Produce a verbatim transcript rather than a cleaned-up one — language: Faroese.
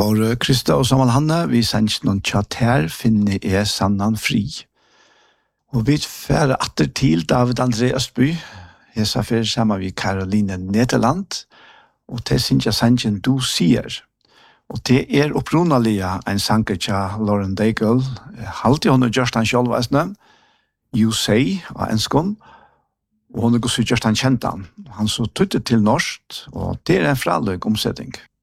var Krista og Samuel Hanne, vi sendte noen tjatt her, finner jeg sannan fri. Og vi færer atter til David André Østby, hesa fyrir sammen vi Caroline Nederland, og til synes jeg sannsyn du sier. Og det er opprunalige en sanger til Lauren Daigle, halte hun og gjørst han selv, You Say, av enskånd, og hun er også gjørst han kjent han. Han så tuttet til norsk, og det er en fraløk omsetning.